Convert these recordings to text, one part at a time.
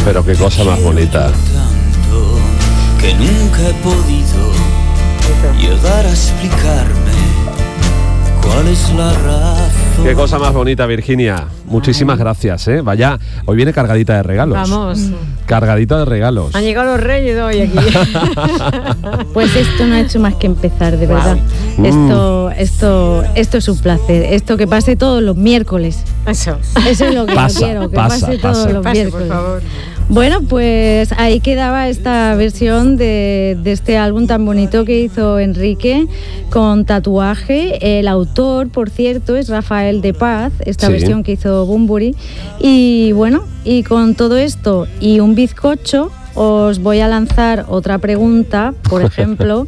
Pero qué cosa más bonita. Tanto que nunca he podido llegar a explicarme cuál es la razón. Qué cosa más bonita, Virginia. Muchísimas gracias, ¿eh? Vaya, hoy viene cargadita de regalos. Vamos. Cargadita de regalos. Han llegado los reyes hoy aquí. Pues esto no ha hecho más que empezar, de verdad. Esto es un placer. Esto que pase todos los miércoles. Eso es lo que yo quiero, que pase todos los miércoles. Por favor. Bueno, pues ahí quedaba esta versión de este álbum tan bonito que hizo Enrique con Tatuaje. El autor, por cierto, es Rafael de Paz, esta versión que hizo Bunbury. Y bueno, y con todo esto y un bizcocho, os voy a lanzar otra pregunta, por ejemplo,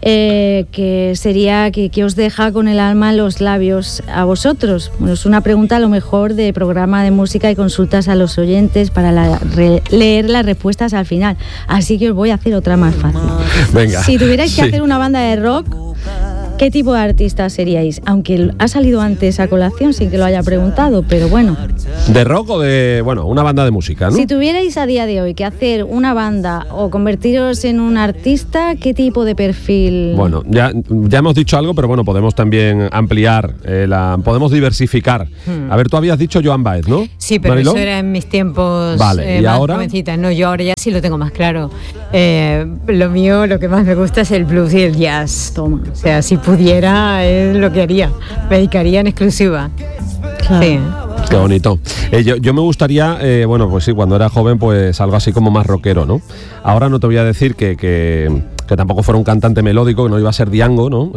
que sería que os deja con el alma en los labios a vosotros. Bueno, es una pregunta a lo mejor de programa de música y consultas a los oyentes para leer las respuestas al final. Así que os voy a hacer otra más fácil. Venga. Si tuvierais que hacer una banda de rock, ¿qué tipo de artista seríais? Aunque ha salido antes a colación sin que lo haya preguntado, pero bueno. ¿De rock o de, una banda de música, no? Si tuvierais a día de hoy que hacer una banda o convertiros en un artista, ¿qué tipo de perfil? Bueno, ya hemos dicho algo, pero bueno, podemos también ampliar, podemos diversificar. A ver, tú habías dicho Joan Baez, ¿no? Sí, pero ¿Mariló? eso era en mis tiempos vale, ¿y más ahora? jovencitas. No, yo ahora ya sí lo tengo más claro. Lo mío, lo que más me gusta es el blues y el jazz. Toma. O sea, si pudiera, es lo que haría. Me dedicaría en exclusiva. Claro. Sí. Qué bonito. Yo me gustaría, pues sí, cuando era joven, pues algo así como más rockero, ¿no? Ahora no te voy a decir que tampoco fuera un cantante melódico, que no iba a ser Diango, ¿no?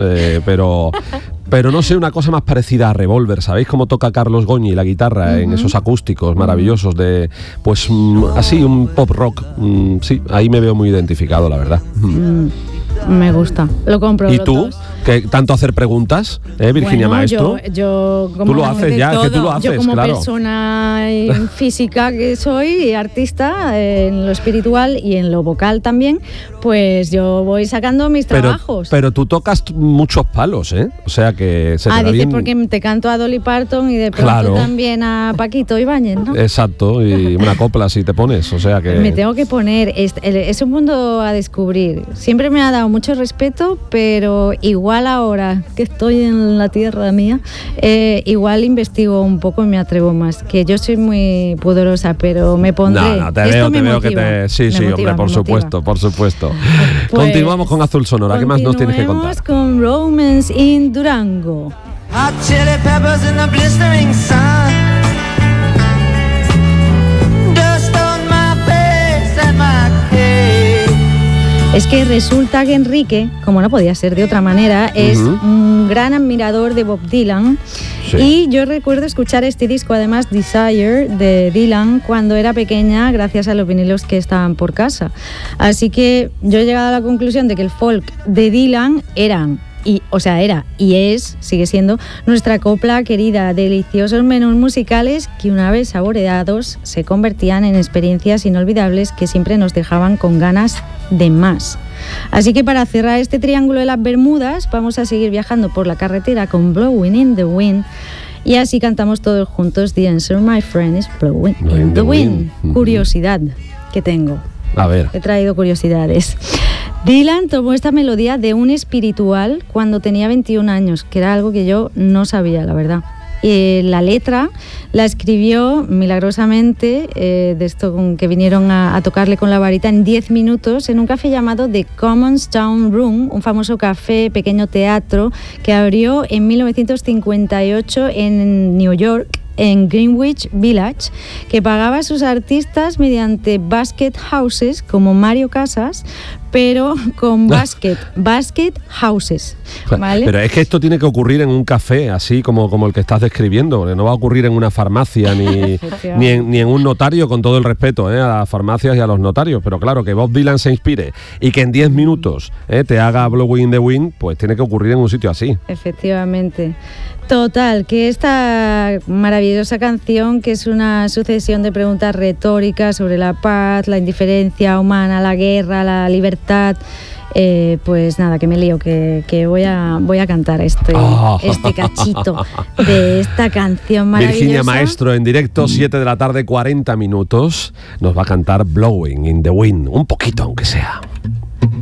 Pero no sé, una cosa más parecida a Revolver. ¿Sabéis cómo toca Carlos Goñi la guitarra en esos acústicos maravillosos de, pues así, un pop rock? Sí, ahí me veo muy identificado, la verdad. Me gusta, lo compro. ¿Y tú? ¿Qué tanto hacer preguntas, Virginia Maestro? Yo como tú lo haces ya, que tú lo haces, yo como claro. persona física que soy, artista en lo espiritual y en lo vocal también, pues yo voy sacando mis trabajos. Pero tú tocas muchos palos, ¿eh? O sea que se te da dices bien. Porque te canto a Dolly Parton y de pronto Claro. también a Paquito Ibáñez, ¿no? Exacto, y una copla si te pones, o sea que... Me tengo que poner, es un mundo a descubrir. Siempre me ha dado mucho respeto, pero igual ahora que estoy en la tierra mía, igual investigo un poco y me atrevo más. Que yo soy muy pudorosa, pero me pondré. No, te veo que te... Sí, hombre, por supuesto. Pues, continuamos con Azul Sonora. ¿Qué más nos tienes que contar? Continuemos con Romance in Durango. Hot chili peppers in the blistering sun. Dust on my face and my cake. Es que resulta que Enrique, como no podía ser de otra manera, es un gran admirador de Bob Dylan. Sí. Y yo recuerdo escuchar este disco, además Desire, de Dylan, cuando era pequeña, gracias a los vinilos que estaban por casa. Así que yo he llegado a la conclusión de que el folk de Dylan era y sigue siendo nuestra copla querida, deliciosos menús musicales que una vez saboreados se convertían en experiencias inolvidables que siempre nos dejaban con ganas de más. Así que para cerrar este triángulo de las Bermudas vamos a seguir viajando por la carretera con Blowing in the Wind y así cantamos todos juntos The Answer, my friend, is Blowing in the Wind. Curiosidad que tengo. A ver. He traído curiosidades. Dylan tomó esta melodía de un espiritual cuando tenía 21 años, que era algo que yo no sabía, la verdad. La letra la escribió milagrosamente, de esto que vinieron a tocarle con la varita en 10 minutos en un café llamado The Commons Town Room, un famoso café, pequeño teatro que abrió en 1958 en New York, en Greenwich Village, que pagaba a sus artistas mediante basket houses como Mario Casas, pero con basket houses, ¿vale? Pero es que esto tiene que ocurrir en un café, así como el que estás describiendo, porque no va a ocurrir en una farmacia ni en un notario, con todo el respeto a las farmacias y a los notarios, pero claro, que Bob Dylan se inspire y que en 10 minutos te haga Blowing in the Wind, pues tiene que ocurrir en un sitio así. Efectivamente. Total, que esta maravillosa canción, que es una sucesión de preguntas retóricas sobre la paz, la indiferencia humana, la guerra, la libertad, Pues nada, que me lío, que voy a cantar este cachito de esta canción maravillosa. Virginia Maestro en directo, 7 de la tarde, 40 minutos. Nos va a cantar Blowing in the Wind, un poquito aunque sea.